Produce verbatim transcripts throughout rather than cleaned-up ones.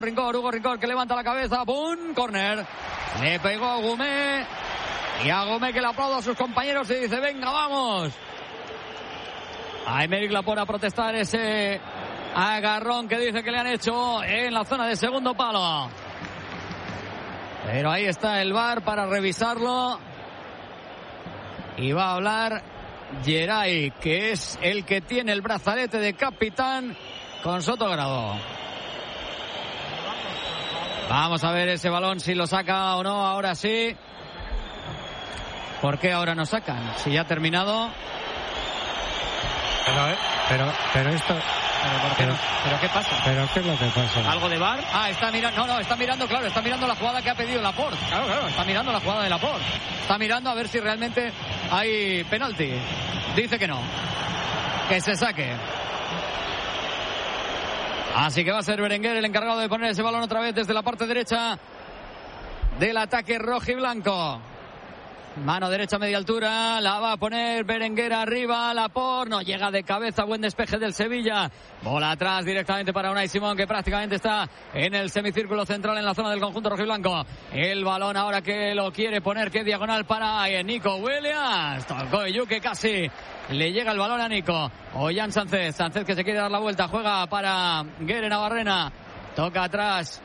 Rincón, Hugo Rincón que levanta la cabeza, ¡pum! Córner. Le pegó a Gumé. Y a Gumé que le aplaude a sus compañeros y dice, venga, vamos. A Aymeric Laporte a protestar ese agarrón que dice que le han hecho en la zona de segundo palo. Pero ahí está el V A R para revisarlo. Y va a hablar Geray, que es el que tiene el brazalete de capitán con Sotogrado. Vamos a ver ese balón si lo saca o no. Ahora sí. ¿Por qué ahora no sacan? Si ya ha terminado. Pero, pero, pero esto... ¿Pero, por qué no? ¿Pero qué pasa? ¿Pero qué es lo que pasa? ¿Algo de V A R? Ah, está mirando... No, no, está mirando, claro, está mirando la jugada que ha pedido Laporte. Claro, claro, está mirando la jugada de Laporte. Está mirando a ver si realmente hay penalti. Dice que no. Que se saque. Así que va a ser Berenguer el encargado de poner ese balón otra vez desde la parte derecha del ataque rojiblanco. Mano derecha media altura, la va a poner Berenguer arriba, Laporte, no llega de cabeza, buen despeje del Sevilla. Bola atrás directamente para Unai Simón, que prácticamente está en el semicírculo central en la zona del conjunto rojiblanco. El balón ahora que lo quiere poner, que diagonal para Nico Williams. Tocó Yuke, casi le llega el balón a Nico. Ollán Sánchez, Sánchez que se quiere dar la vuelta, juega para Guere Navarrena. Toca atrás.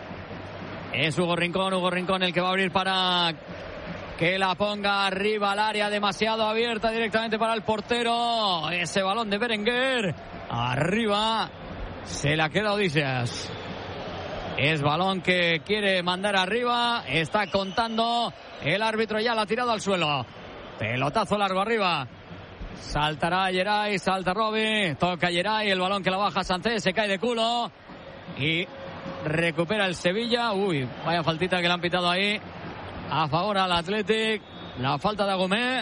Es Hugo Rincón, Hugo Rincón el que va a abrir para... que la ponga arriba al área, demasiado abierta directamente para el portero. Ese balón de Berenguer. Arriba. Se la queda Odíseas. Es balón que quiere mandar arriba. Está contando. El árbitro ya la ha tirado al suelo. Pelotazo largo arriba. Saltará Geray, salta Robi. Toca Geray, el balón que la baja Sánchez. Se cae de culo. Y recupera el Sevilla. Uy, vaya faltita que le han pitado ahí. A favor al Athletic. La falta de Agumé.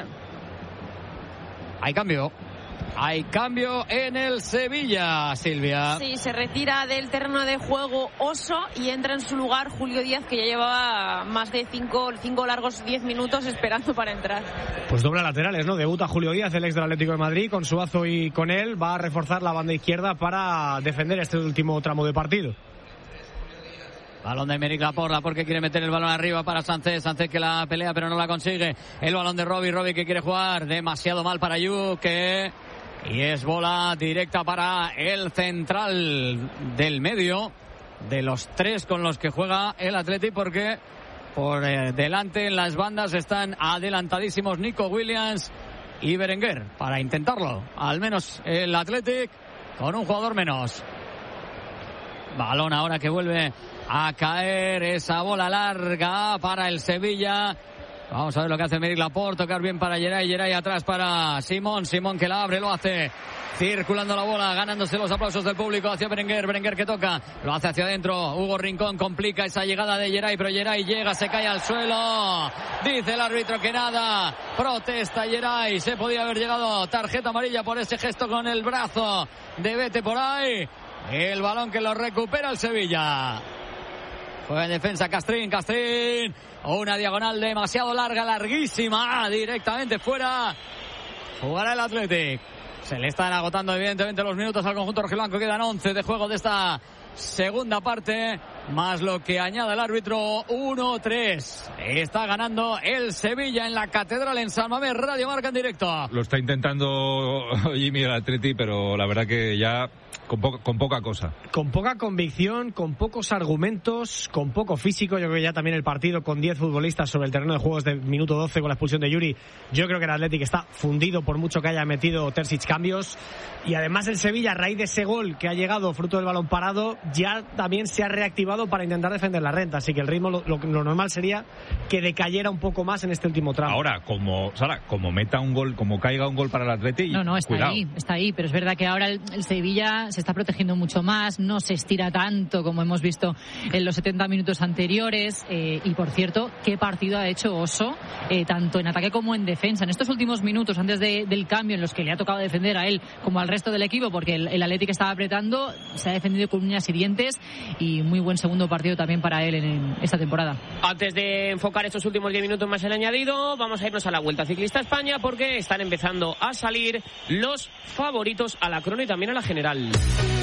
Hay cambio. Hay cambio en el Sevilla, Silvia. Sí, se retira del terreno de juego Oso y entra en su lugar Julio Díaz, que ya llevaba más de cinco, cinco largos diez minutos esperando para entrar. Pues doble laterales, ¿no? Debuta Julio Díaz, el ex del Atlético de Madrid, con Suazo y con él. Va a reforzar la banda izquierda para defender este último tramo de partido. Balón de Aymeric Laporte, Laporte que quiere meter el balón arriba para Sánchez, Sánchez que la pelea pero no la consigue. El balón de Robi, Robi que quiere jugar demasiado mal para Yuke. Y es bola directa para el central del medio, de los tres con los que juega el Athletic, porque por eh, delante en las bandas están adelantadísimos Nico Williams y Berenguer para intentarlo. Al menos el Athletic con un jugador menos. Balón ahora que vuelve a caer, esa bola larga para el Sevilla. Vamos a ver lo que hace Aymeric Laporte, tocar bien para Geray, Geray atrás para Simón, Simón que la abre, lo hace circulando la bola, ganándose los aplausos del público hacia Berenguer, Berenguer que toca, lo hace hacia adentro, Hugo Rincón complica esa llegada de Geray, pero Geray llega, se cae al suelo, dice el árbitro que nada, protesta Geray, se podía haber llegado tarjeta amarilla por ese gesto con el brazo de vete por ahí, el balón que lo recupera el Sevilla. Juega en defensa Castrín, Castrín. Una diagonal demasiado larga, larguísima. Directamente fuera. Jugará el Athletic. Se le están agotando evidentemente los minutos al conjunto rojiblanco. Quedan once de juego de esta segunda parte. Más lo que añade el árbitro. uno tres. Está ganando el Sevilla en la Catedral en San Mamés. Radio Marca en directo. Lo está intentando Jimmy el Atleti, pero la verdad que ya con, po- con poca cosa. Con poca convicción, con pocos argumentos, con poco físico. Yo creo que ya también el partido con diez futbolistas sobre el terreno de juegos de minuto doce con la expulsión de Yuri. Yo creo que el Athletic está fundido por mucho que haya metido Terzic cambios. Y además el Sevilla, a raíz de ese gol que ha llegado fruto del balón parado, ya también se ha reactivado para intentar defender la renta, así que el ritmo lo, lo, lo normal sería que decayera un poco más en este último tramo. Ahora, como Sara, como meta un gol, como caiga un gol para el Atleti, no, no, está cuidado. ahí, está ahí, pero es verdad que ahora el, el Sevilla se está protegiendo mucho más, no se estira tanto como hemos visto en los setenta minutos anteriores, eh, y por cierto, qué partido ha hecho Oso, eh, tanto en ataque como en defensa, en estos últimos minutos antes de, del cambio en los que le ha tocado defender a él como al resto del equipo, porque el, el Athletic estaba apretando, se ha defendido con uñas y dientes, y muy buen segundo partido también para él en esta temporada. Antes de enfocar estos últimos diez minutos más el añadido, vamos a irnos a la Vuelta Ciclista España, porque están empezando a salir los favoritos a la crono y también a la general.